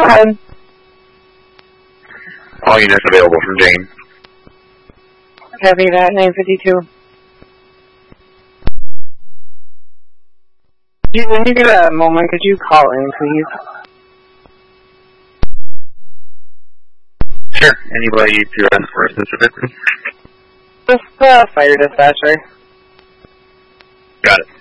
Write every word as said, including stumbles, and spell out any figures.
ahead. All units available from Jane. Copy that, nine fifty-two. You, when you get a moment, could you call in, please? Sure. Anybody to ask for specifically? Just the uh, fire dispatcher. Got it.